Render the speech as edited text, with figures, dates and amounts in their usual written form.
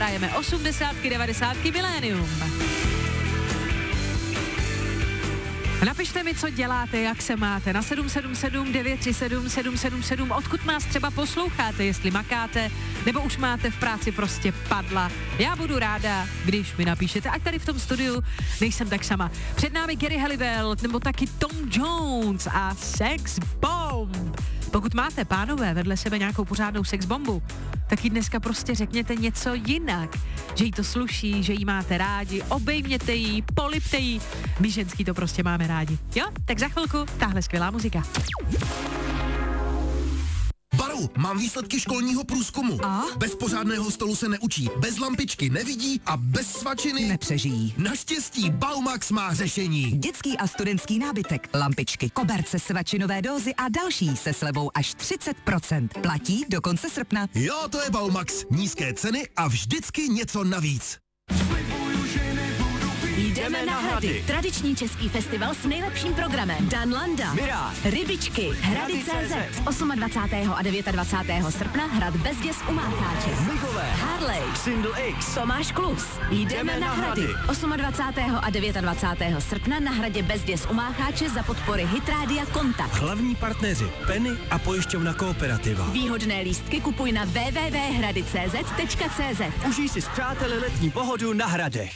hrajeme 80, 90, milénium. Napište mi, co děláte, jak se máte na 777 937 777, odkud nás třeba posloucháte, jestli makáte, nebo už máte v práci prostě padla. Já budu ráda, když mi napíšete, ať tady v tom studiu nejsem tak sama. Před námi Gary Halliwell, nebo taky Tom Jones a Sex Bomb. Pokud máte, pánové, vedle sebe nějakou pořádnou sexbombu, tak jí dneska prostě řekněte něco jinak. Že jí to sluší, že jí máte rádi, obejměte jí, polipte jí. My ženský to prostě máme rádi. Jo? Tak za chvilku tahle skvělá muzika. Baru, mám výsledky školního průzkumu. A? Bez pořádného stolu se neučí, bez lampičky nevidí a bez svačiny nepřežijí. Naštěstí Baumax má řešení. Dětský a studentský nábytek, lampičky, koberce, svačinové dózy a další se slevou až 30%. Platí do konce srpna. Jo, to je Baumax. Nízké ceny a vždycky něco navíc. Jdeme na Hrady. Tradiční český festival s nejlepším programem. Dan Landa, Mirá, Rybičky, Hrady.cz. 28. a 29. srpna Hrad Bezděs u Mácháče. Mnichové, Harley, Single X, Tomáš Klus. Jdeme na Hrady. 28. a 29. srpna na Hradě Bezděs u Mácháče za podpory Hitrádia Kontakt. hlavní partneři Penny a pojišťovna Kooperativa. Výhodné lístky kupuj na www.hrady.cz. Užij si s přáteli letní pohodu na Hradech.